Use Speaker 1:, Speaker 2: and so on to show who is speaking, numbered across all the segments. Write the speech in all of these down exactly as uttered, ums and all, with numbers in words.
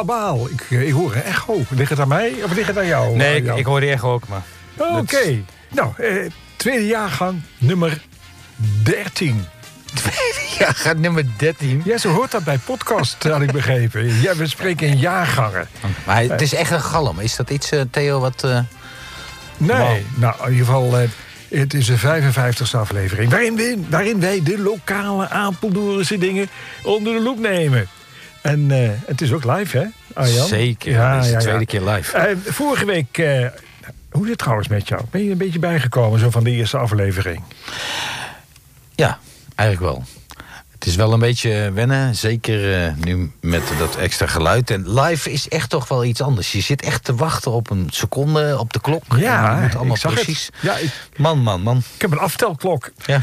Speaker 1: Baal, ik, ik hoor een echo. Ligt het aan mij of ligt het aan jou?
Speaker 2: Nee, ik,
Speaker 1: jou?
Speaker 2: ik hoor die echo ook, maar...
Speaker 1: Oké. Okay. Nou, eh, tweede jaargang, nummer dertien.
Speaker 2: Tweede jaargang, nummer dertien?
Speaker 1: Ja, zo hoort dat bij podcast, had ik begrepen. Ja, we spreken in jaargangen.
Speaker 2: Maar het is echt een galm. Is dat iets, uh, Theo, wat... Uh...
Speaker 1: Nee,
Speaker 2: wow.
Speaker 1: nou, in ieder geval... Uh, het is de vijfenvijftigste aflevering. Waarin, we, waarin wij de lokale Apeldoornse dingen onder de loep nemen. En uh, het is ook live, hè, Arjan?
Speaker 2: Zeker, ja, het is de tweede ja. keer live.
Speaker 1: Uh, vorige week, uh, hoe is het trouwens met jou? Ben je een beetje bijgekomen zo van de eerste aflevering?
Speaker 2: Ja, eigenlijk wel. Het is wel een beetje wennen, zeker uh, nu met dat extra geluid. En live is echt toch wel iets anders. Je zit echt te wachten op een seconde op de klok.
Speaker 1: Ja,
Speaker 2: moet allemaal
Speaker 1: ik zag
Speaker 2: precies.
Speaker 1: Het. Ja, ik...
Speaker 2: Man, man, man.
Speaker 1: Ik heb een aftelklok.
Speaker 2: Ja.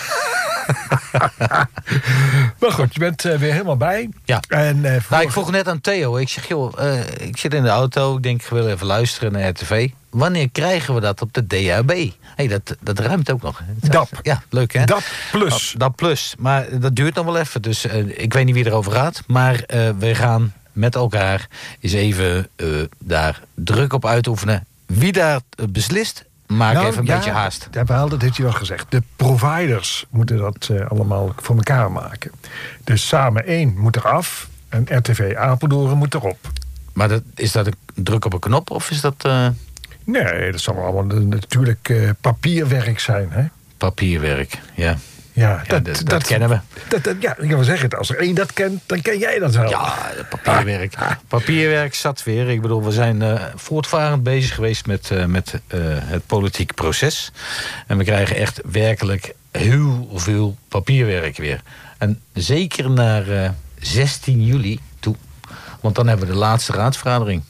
Speaker 1: Maar goed, je bent uh, weer helemaal bij.
Speaker 2: Ja.
Speaker 1: En, uh, vorige...
Speaker 2: nou, ik vroeg net aan Theo. Ik zeg, joh, uh, ik zit in de auto. Ik denk, ik wil even luisteren naar R T V. Wanneer krijgen we dat op de D A B? Hey, dat, dat ruimt ook nog.
Speaker 1: D A B.
Speaker 2: Ja, leuk hè?
Speaker 1: D A B plus.
Speaker 2: D A B plus. Maar dat duurt nog wel even. Dus uh, ik weet niet wie erover gaat. Maar uh, we gaan met elkaar eens even uh, daar druk op uitoefenen. Wie daar uh, beslist, maak nou, even een ja, beetje haast.
Speaker 1: Ja, wel, dat heeft je wel gezegd. De providers moeten dat uh, allemaal voor elkaar maken. Dus Samen één moet eraf en R T V Apeldoorn moet erop.
Speaker 2: Maar dat, is dat een druk op een knop of is dat... Uh...
Speaker 1: Nee, dat zal allemaal natuurlijk uh, papierwerk zijn, hè?
Speaker 2: Papierwerk, ja.
Speaker 1: Ja,
Speaker 2: ja
Speaker 1: dat,
Speaker 2: dat, dat,
Speaker 1: dat
Speaker 2: kennen we.
Speaker 1: Dat, dat, ja, ik wil zeggen, als er één dat kent, dan ken jij dat wel.
Speaker 2: Ja, papierwerk. Ah. Papierwerk zat weer. Ik bedoel, we zijn uh, voortvarend bezig geweest met, uh, met uh, het politiek proces. En we krijgen echt werkelijk heel veel papierwerk weer. En zeker naar uh, zestien juli toe. Want dan hebben we de laatste raadsvergadering.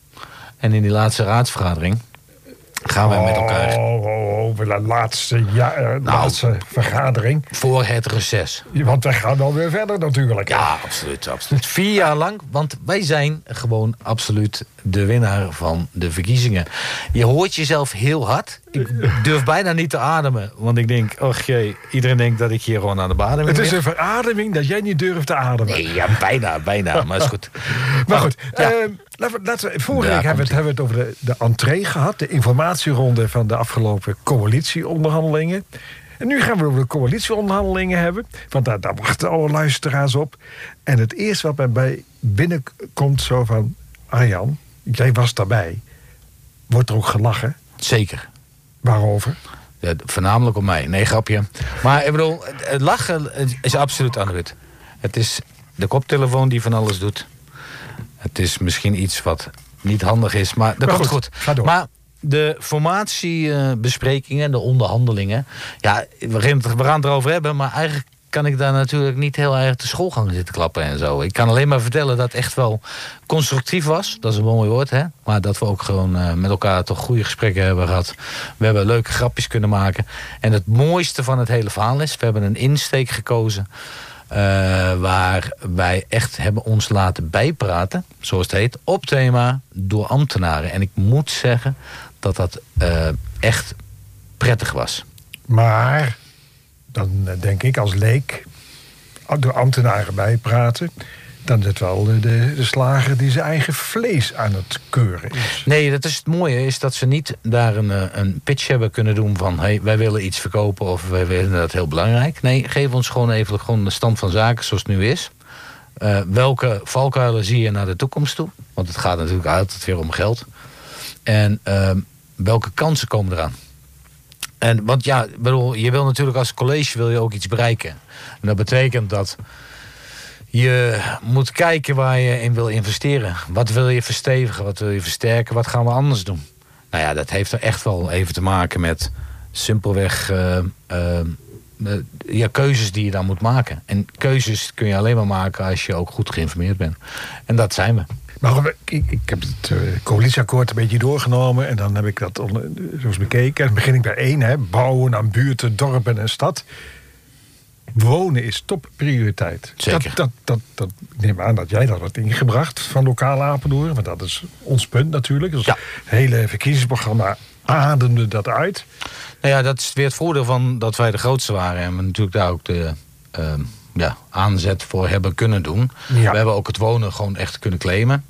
Speaker 2: En in die laatste raadsvergadering gaan wij met elkaar...
Speaker 1: Oh, oh, oh, de laatste, ja, uh, nou, laatste vergadering.
Speaker 2: Voor het reces.
Speaker 1: Want wij gaan dan weer verder natuurlijk.
Speaker 2: Ja, absoluut, absoluut. Vier jaar lang, want wij zijn gewoon absoluut de winnaar van de verkiezingen. Je hoort jezelf heel hard. Ik durf bijna niet te ademen. Want ik denk, oh jee, iedereen denkt dat ik hier gewoon aan de bademing
Speaker 1: ben. Het is
Speaker 2: ben.
Speaker 1: een verademing dat jij niet durft te ademen.
Speaker 2: Nee, ja, bijna, bijna. Maar is goed.
Speaker 1: Maar goed,
Speaker 2: ja.
Speaker 1: uh, laten we, laten we, vorige week hebben we, het, hebben we het over de, de entree gehad. De informatieronde van de afgelopen coalitieonderhandelingen. En nu gaan we over de coalitieonderhandelingen hebben. Want daar, daar wachten alle luisteraars op. En het eerste wat mij bij binnenkomt zo van... Arjan, jij was daarbij. Wordt er ook gelachen?
Speaker 2: Zeker.
Speaker 1: Waarover?
Speaker 2: Ja, voornamelijk om mij. Nee, grapje. Maar ik bedoel, het lachen is absoluut aan de beurt. Het is de koptelefoon die van alles doet. Het is misschien iets wat niet handig is, maar dat maar komt goed.
Speaker 1: goed. Ga door.
Speaker 2: Maar de formatiebesprekingen, de onderhandelingen... ja, we gaan het erover hebben, maar eigenlijk kan ik daar natuurlijk niet heel erg de schoolgang zitten klappen en zo. Ik kan alleen maar vertellen dat het echt wel constructief was. Dat is een mooi woord, hè? Maar dat we ook gewoon uh, met elkaar toch goede gesprekken hebben gehad. We hebben leuke grapjes kunnen maken. En het mooiste van het hele verhaal is... we hebben een insteek gekozen... Uh, waar wij echt hebben ons laten bijpraten, zoals het heet... op thema door ambtenaren. En ik moet zeggen dat dat uh, echt prettig was.
Speaker 1: Maar... dan denk ik als leek, door ambtenaren bijpraten... dan is het wel de, de slager die zijn eigen vlees aan het keuren is.
Speaker 2: Nee, dat is het mooie, is dat ze niet daar een, een pitch hebben kunnen doen van... hey, wij willen iets verkopen of wij vinden dat heel belangrijk. Nee, geef ons gewoon even gewoon de stand van zaken zoals het nu is. Uh, welke valkuilen zie je naar de toekomst toe? Want het gaat natuurlijk altijd weer om geld. En uh, welke kansen komen eraan? En, want ja, bedoel, je wil natuurlijk als college wil je ook iets bereiken. En dat betekent dat je moet kijken waar je in wil investeren. Wat wil je verstevigen, wat wil je versterken, wat gaan we anders doen? Nou ja, dat heeft er echt wel even te maken met simpelweg uh, uh, uh, ja, keuzes die je dan moet maken. En keuzes kun je alleen maar maken als je ook goed geïnformeerd bent. En dat zijn we.
Speaker 1: Maar ik, ik heb het uh, coalitieakkoord een beetje doorgenomen... en dan heb ik dat on, zo eens bekeken. Dan begin ik bij één, hè, bouwen aan buurten, dorpen en stad. Wonen is topprioriteit.
Speaker 2: Zeker.
Speaker 1: Dat, dat, dat, dat, ik neem aan dat jij dat had ingebracht van lokale Apeldoorn. Want dat is ons punt natuurlijk. Dus ja. Het hele verkiezingsprogramma ademde dat uit.
Speaker 2: Nou ja, dat is weer het voordeel van dat wij de grootste waren. En we natuurlijk daar ook de... Uh, ja, aanzet voor hebben kunnen doen. Ja. We hebben ook het wonen gewoon echt kunnen claimen.